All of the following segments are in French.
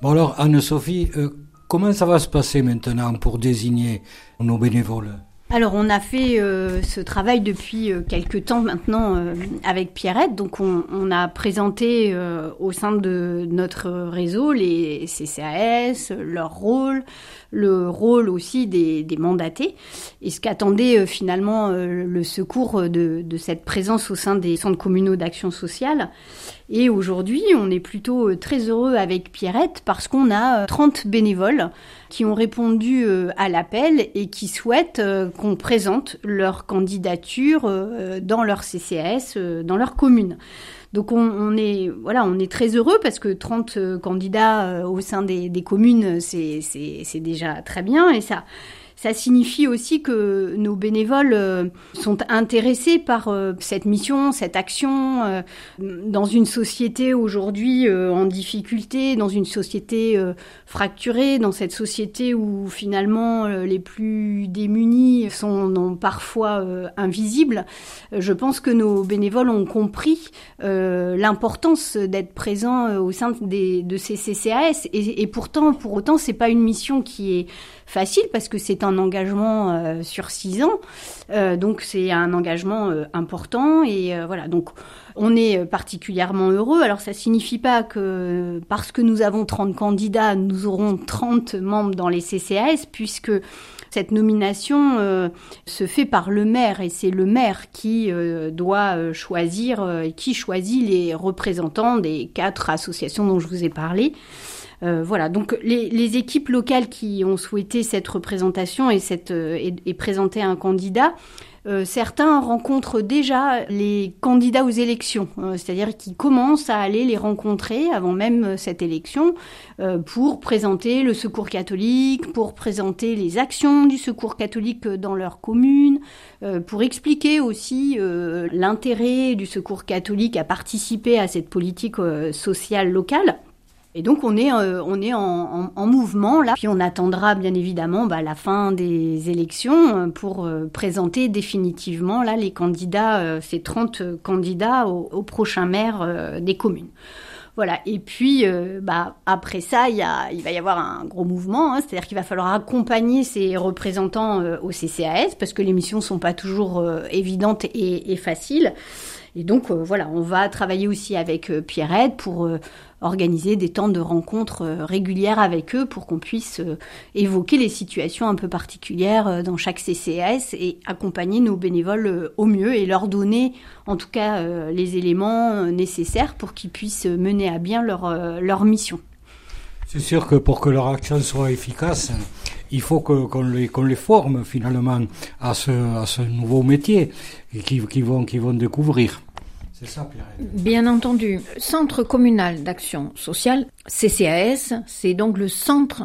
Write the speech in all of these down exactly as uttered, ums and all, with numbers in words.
Bon alors, Anne-Sophie, euh, comment ça va se passer maintenant pour désigner nos bénévoles ? Alors on a fait euh, ce travail depuis euh, quelques temps maintenant euh, avec Pierrette. Donc on, on a présenté euh, au sein de notre réseau les C C A S, leur rôle, le rôle aussi des, des mandatés et ce qu'attendait euh, finalement euh, le secours de, de cette présence au sein des centres communaux d'action sociale. Et aujourd'hui, on est plutôt très heureux avec Pierrette parce qu'on a trente bénévoles qui ont répondu à l'appel et qui souhaitent qu'on présente leur candidature dans leur C C A S, dans leur commune. Donc on, on est voilà, on est très heureux parce que trente candidats au sein des, des communes, c'est, c'est, c'est déjà très bien et ça. Ça signifie aussi que nos bénévoles euh, sont intéressés par euh, cette mission, cette action, euh, dans une société aujourd'hui euh, en difficulté, dans une société euh, fracturée, dans cette société où finalement euh, les plus démunis sont non, parfois euh, invisibles. Je pense que nos bénévoles ont compris euh, l'importance d'être présents euh, au sein des, de ces C C A S. Et, et pourtant, pour autant, c'est pas une mission qui est facile parce que c'est un engagement euh, sur six ans, euh, donc c'est un engagement euh, important et euh, voilà, donc on est particulièrement heureux. Alors ça signifie pas que parce que nous avons trente candidats, nous aurons trente membres dans les C C A S puisque cette nomination euh, se fait par le maire et c'est le maire qui euh, doit euh, choisir, euh, qui choisit les représentants des quatre associations dont je vous ai parlé. Euh, voilà, donc les, les équipes locales qui ont souhaité cette représentation et, cette, euh, et, et présenter un candidat, euh, certains rencontrent déjà les candidats aux élections, euh, c'est-à-dire qu'ils commencent à aller les rencontrer avant même cette élection euh, pour présenter le Secours catholique, pour présenter les actions du Secours catholique dans leur commune, euh, pour expliquer aussi euh, l'intérêt du Secours catholique à participer à cette politique euh, sociale locale. Et donc on est euh, on est en, en, en mouvement là, puis on attendra bien évidemment bah, la fin des élections pour euh, présenter définitivement là les candidats, euh, ces trente candidats au, au prochain maire euh, des communes. Voilà. Et puis euh, bah après ça il y a il va y avoir un gros mouvement, hein, c'est-à-dire qu'il va falloir accompagner ces représentants euh, au C C A S parce que les missions sont pas toujours euh, évidentes et, et faciles. Et donc euh, voilà, on va travailler aussi avec euh, Pierrette pour euh, organiser des temps de rencontres euh, régulières avec eux pour qu'on puisse euh, évoquer les situations un peu particulières euh, dans chaque C C A S et accompagner nos bénévoles euh, au mieux et leur donner en tout cas euh, les éléments euh, nécessaires pour qu'ils puissent mener à bien leur, euh, leur mission. C'est sûr que pour que leur action soit efficace, il faut que, qu'on, les, qu'on les forme finalement à ce, à ce nouveau métier qu'ils qui vont, qui vont découvrir. C'est ça, Pierrette. Bien entendu. Centre communal d'action sociale, C C A S, c'est donc le centre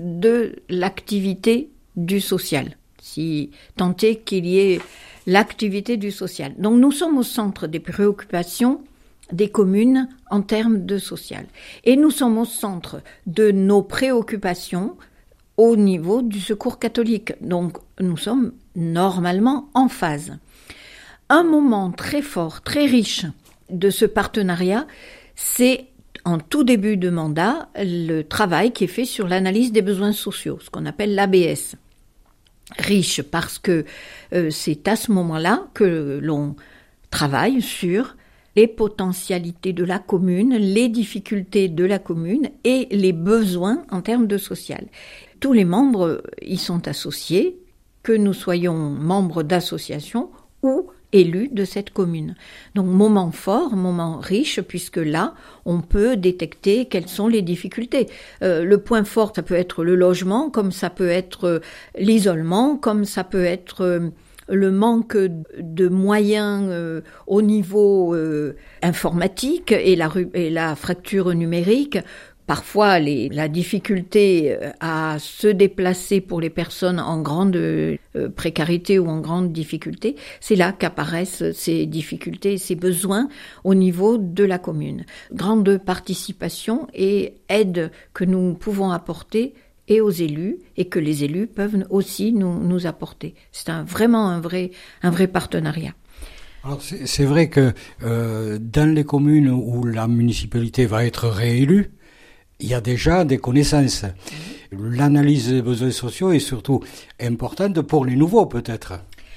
de l'activité du social, si tant est qu'il y ait l'activité du social. Donc nous sommes au centre des préoccupations des communes en termes de social. Et nous sommes au centre de nos préoccupations au niveau du Secours catholique. Donc nous sommes normalement en phase. Un moment très fort, très riche de ce partenariat, c'est en tout début de mandat le travail qui est fait sur l'analyse des besoins sociaux, ce qu'on appelle l'A B S. Riche parce que euh, c'est à ce moment-là que l'on travaille sur les potentialités de la commune, les difficultés de la commune et les besoins en termes de social. Tous les membres y sont associés, que nous soyons membres d'associations ou élus de cette commune. Donc moment fort, moment riche, puisque là, on peut détecter quelles sont les difficultés. Euh, le point fort, ça peut être le logement, comme ça peut être euh, l'isolement, comme ça peut être euh, le manque de moyens euh, au niveau euh, informatique et la, et la fracture numérique. Parfois, les, la difficulté à se déplacer pour les personnes en grande euh, précarité ou en grande difficulté, c'est là qu'apparaissent ces difficultés et ces besoins au niveau de la commune. Grande participation et aide que nous pouvons apporter et aux élus et que les élus peuvent aussi nous, nous apporter. C'est un, vraiment un vrai, un vrai partenariat. Alors c'est, c'est vrai que euh, dans les communes où la municipalité va être réélue, il y a déjà des connaissances. L'analyse des besoins sociaux est surtout importante pour les nouveaux, peut-être.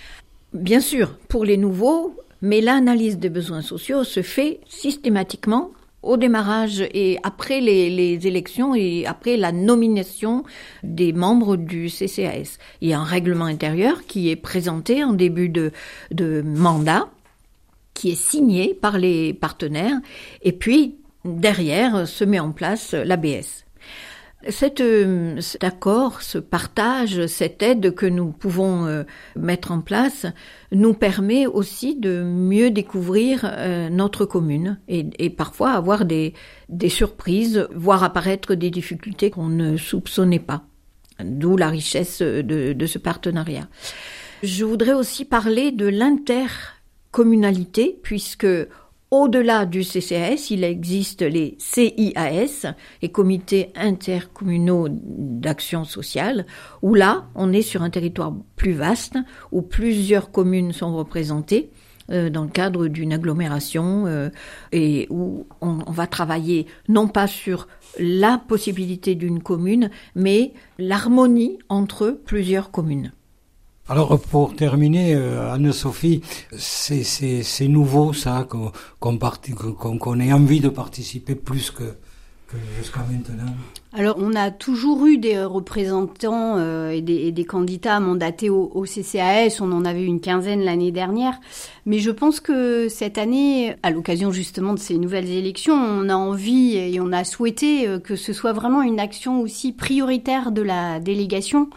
Bien sûr, pour les nouveaux, mais l'analyse des besoins sociaux se fait systématiquement au démarrage et après les, les élections et après la nomination des membres du C C A S. Il y a un règlement intérieur qui est présenté en début de, de mandat, qui est signé par les partenaires, et puis derrière se met en place l'A B S. Cette, cet accord, ce partage, cette aide que nous pouvons euh, mettre en place nous permet aussi de mieux découvrir euh, notre commune et, et parfois avoir des, des surprises, voir apparaître des difficultés qu'on ne soupçonnait pas. D'où la richesse de, de ce partenariat. Je voudrais aussi parler de l'intercommunalité, puisque au-delà du C C A S, il existe les C I A S, les comités intercommunaux d'action sociale, où là, on est sur un territoire plus vaste, où plusieurs communes sont représentées euh, dans le cadre d'une agglomération euh, et où on, on va travailler non pas sur la possibilité d'une commune, mais l'harmonie entre plusieurs communes. Alors pour terminer, euh, Anne-Sophie, c'est, c'est, c'est nouveau ça, qu'on, qu'on, parti, qu'on, qu'on ait envie de participer plus que, que jusqu'à maintenant. Alors on a toujours eu des représentants euh, et, des, et des candidats mandatés au, au C C A S, on en avait une quinzaine l'année dernière, mais je pense que cette année, à l'occasion justement de ces nouvelles élections, on a envie et on a souhaité que ce soit vraiment une action aussi prioritaire de la délégation.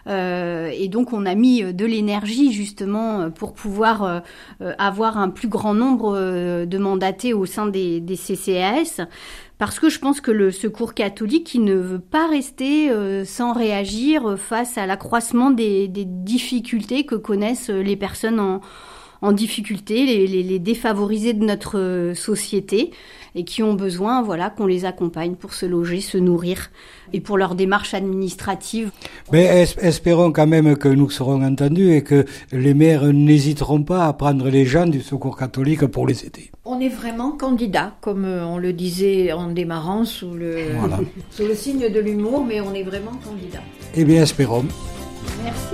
Euh, et donc on a mis de l'énergie justement pour pouvoir euh, avoir un plus grand nombre euh, de mandatés au sein des, des C C A S, parce que je pense que le Secours catholique il ne veut pas rester euh, sans réagir face à l'accroissement des, des difficultés que connaissent les personnes en, en difficulté, les, les, les défavorisés de notre société, et qui ont besoin, voilà, qu'on les accompagne pour se loger, se nourrir, et pour leur démarche administrative. Mais espérons quand même que nous serons entendus et que les maires n'hésiteront pas à prendre les gens du Secours catholique pour les aider. On est vraiment candidat, comme on le disait en démarrant, sous le, voilà. sous le signe de l'humour, mais on est vraiment candidat. Eh bien, espérons. Merci.